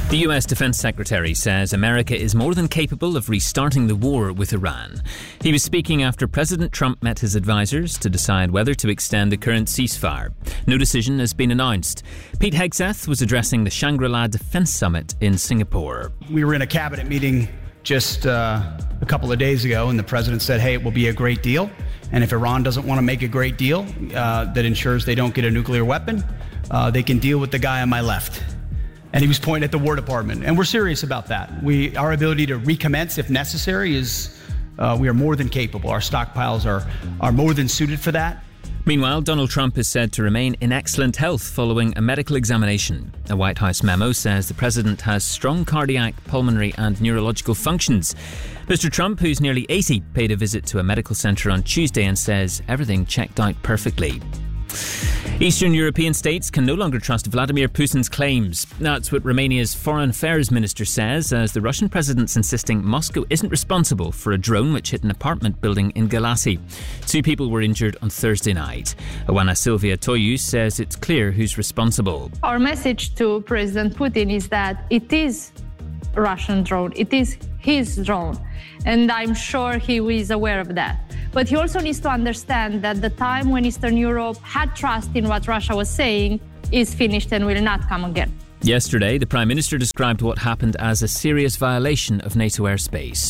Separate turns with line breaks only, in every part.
The US Defense Secretary says America is more than capable of restarting the war with Iran. He was speaking after President Trump met his advisors to decide whether to extend the current ceasefire. No decision has been announced. Pete Hegseth was addressing the Shangri-La Defense Summit in Singapore.
We were in a cabinet meeting just a couple of days ago, and the president said, hey, it will be a great deal. And if Iran doesn't want to make a great deal that ensures they don't get a nuclear weapon, they can deal with the guy on my left. And he was pointing at the War Department. And we're serious about that. Our ability to recommence if necessary is, we are more than capable. Our stockpiles are more than suited for that.
Meanwhile, Donald Trump is said to remain in excellent health following a medical examination. A White House memo says the president has strong cardiac, pulmonary and neurological functions. Mr. Trump, who's nearly 80, paid a visit to a medical centre on Tuesday and says everything checked out perfectly. Eastern European states can no longer trust Vladimir Putin's claims. That's what Romania's Foreign Affairs Minister says, as the Russian president's insisting Moscow isn't responsible for a drone which hit an apartment building in Galassi. 2 people were injured on Thursday night. Oana Silvia Toiu says it's clear who's responsible.
Our message to President Putin is that it is a Russian drone. It is his drone. And I'm sure he is aware of that. But he also needs to understand that the time when Eastern Europe had trust in what Russia was saying is finished and will not come again.
Yesterday, the Prime Minister described what happened as a serious violation of NATO airspace.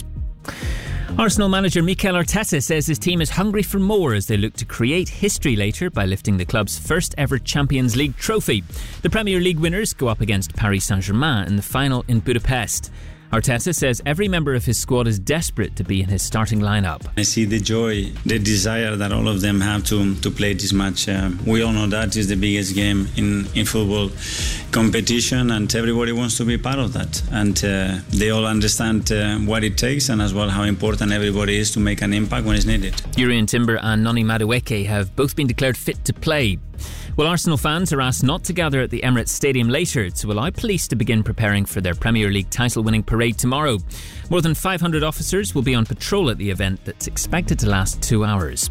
Arsenal manager Mikel Arteta says his team is hungry for more as they look to create history later by lifting the club's first ever Champions League trophy. The Premier League winners go up against Paris Saint-Germain in the final in Budapest. Arteta says every member of his squad is desperate to be in his starting lineup.
I see the joy, the desire that all of them have to play this match. We all know that is the biggest game in football competition, and everybody wants to be part of that. And they all understand what it takes, and as well how important everybody is to make an impact when it's needed.
Jurrien Timber and Noni Madueke have both been declared fit to play. Well, Arsenal fans are asked not to gather at the Emirates Stadium later to allow police to begin preparing for their Premier League title-winning parade tomorrow. More than 500 officers will be on patrol at the event that's expected to last 2 hours.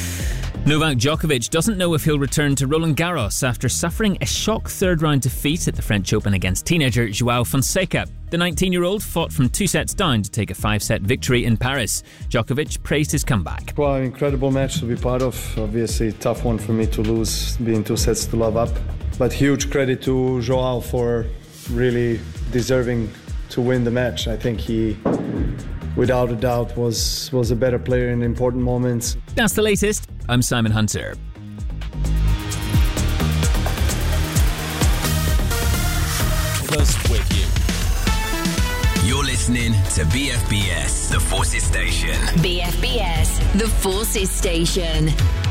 Novak Djokovic doesn't know if he'll return to Roland Garros after suffering a shock third-round defeat at the French Open against teenager João Fonseca. The 19-year-old fought from 2 sets down to take a 5-set victory in Paris. Djokovic praised his comeback.
Well, incredible match to be part of. Obviously, tough one for me to lose, being 2 sets to love up. But huge credit to João for really deserving to win the match. I think he, without a doubt, was a better player in important moments.
That's the latest. I'm Simon Hunter.
Close with you.
You're listening to BFBS, The Forces Station.
BFBS, The Forces Station.